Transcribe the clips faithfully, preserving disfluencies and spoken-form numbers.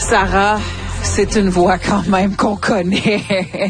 Sarah, c'est une voix quand même qu'on connaît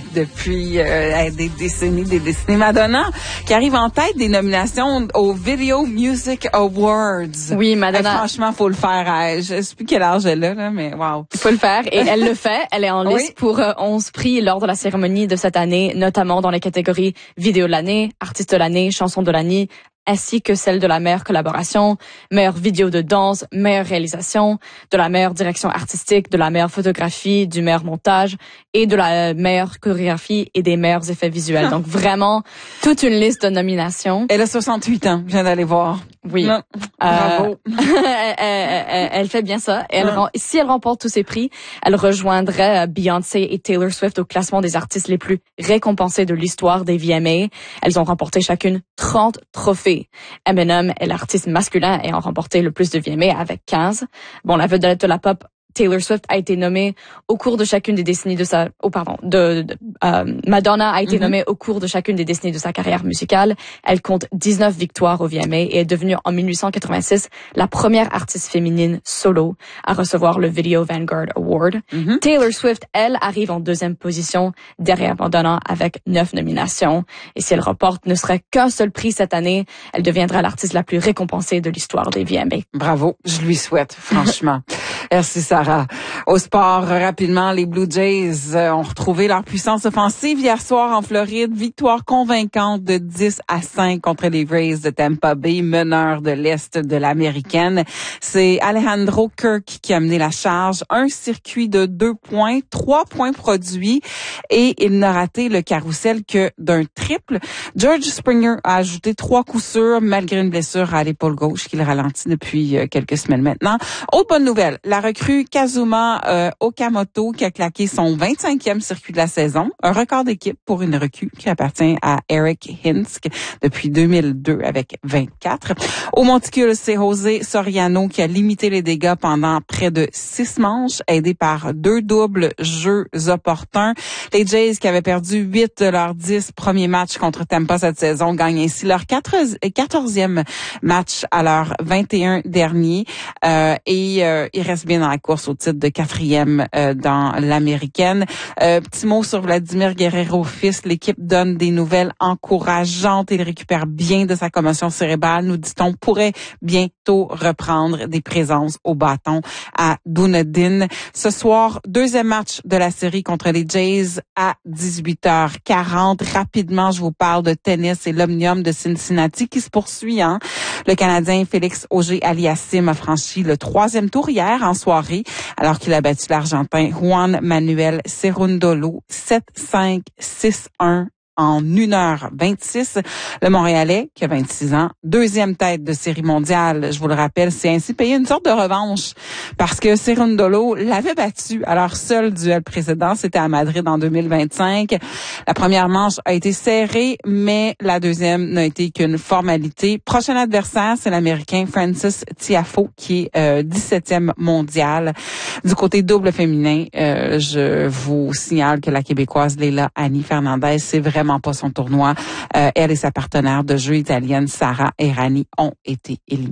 depuis euh, des décennies, des décennies. Madonna, qui arrive en tête des nominations aux Video Music Awards. Oui, Madonna. Et franchement, faut le faire. Euh, je sais plus quel âge elle a, là, mais wow. Il faut le faire. Et elle le fait. Elle est en liste oui. pour euh, onze prix lors de la cérémonie de cette année, notamment dans les catégories Vidéo de l'année, Artiste de l'année, Chanson de l'année, ainsi que celle de la meilleure collaboration, meilleure vidéo de danse, meilleure réalisation, de la meilleure direction artistique, de la meilleure photographie, du meilleur montage et de la meilleure chorégraphie et des meilleurs effets visuels. Ah. Donc vraiment, toute une liste de nominations. Elle a soixante-huit ans, je viens d'aller voir. Oui. Non. Bravo. Euh, elle, elle, elle fait bien ça. Elle, ah. Si elle remporte tous ces prix, elle rejoindrait Beyoncé et Taylor Swift au classement des artistes les plus récompensés de l'histoire des V M A. Elles ont remporté chacune trente trophées. Eminem est l'artiste masculin ayant remporté le plus de V M A avec quinze. Bon, la vedette de la pop Taylor Swift a été nommée au cours de chacune des décennies de sa, oh pardon, de, de euh, Madonna a été mm-hmm. nommée au cours de chacune des décennies de sa carrière musicale. Elle compte dix-neuf victoires au V M A et est devenue en dix-huit cent quatre-vingt-six la première artiste féminine solo à recevoir le Video Vanguard Award. Mm-hmm. Taylor Swift, elle, arrive en deuxième position derrière Madonna avec neuf nominations. Et si elle remporte ne serait qu'un seul prix cette année, elle deviendra l'artiste la plus récompensée de l'histoire des V M A. Bravo, je lui souhaite, franchement. Merci Sarah. Au sport, rapidement, les Blue Jays ont retrouvé leur puissance offensive hier soir en Floride. Victoire convaincante de dix à cinq contre les Rays de Tampa Bay, meneurs de l'Est de l'Américaine. C'est Alejandro Kirk qui a mené la charge. Un circuit de deux points, trois points produits et il n'a raté le carrousel que d'un triple. George Springer a ajouté trois coups sûrs malgré une blessure à l'épaule gauche qui le ralentit depuis quelques semaines maintenant. Autre bonne nouvelle, la recrue Kazuma euh, Okamoto qui a claqué son vingt-cinquième circuit de la saison, un record d'équipe pour une recrue qui appartient à Eric Hinsk depuis deux mille deux avec vingt-quatre. Au monticule, c'est José Soriano qui a limité les dégâts pendant près de six manches, aidé par deux doubles jeux opportuns. Les Jays qui avaient perdu huit de leurs dix premiers matchs contre Tampa cette saison gagnent ainsi leur quatorzième match à leur vingt et un dernier euh, et euh, ils restent bien dans la course au titre de quatrième euh, dans l'américaine. Euh, petit mot sur Vladimir Guerrero fils. L'équipe donne des nouvelles encourageantes. Il récupère bien de sa commotion cérébrale. Nous dit-on pourrait bientôt reprendre des présences au bâton à Dunedin. Ce soir, deuxième match de la série contre les Jays à dix-huit heures quarante. Rapidement, je vous parle de tennis et l'Omnium de Cincinnati qui se poursuit. Hein? Le Canadien Félix Auger-Aliassime a franchi le troisième tour hier en soirée, alors qu'il a battu l'Argentin Juan Manuel Cerundolo sept cinq six un en une heure vingt-six. Le Montréalais, qui a vingt-six ans, deuxième tête de série mondiale, je vous le rappelle, s'est ainsi payé une sorte de revanche parce que Cerundolo l'avait battu à leur seul duel précédent. C'était à Madrid en deux mille vingt-cinq. La première manche a été serrée, mais la deuxième n'a été qu'une formalité. Prochain adversaire, c'est l'Américain Francis Tiafoe, qui est euh, dix-septième mondial. Du côté double féminin, euh, je vous signale que la Québécoise Leila Annie Fernandez, c'est vraiment pas son tournoi. Euh, elle et sa partenaire de jeu italienne Sara Errani ont été éliminés.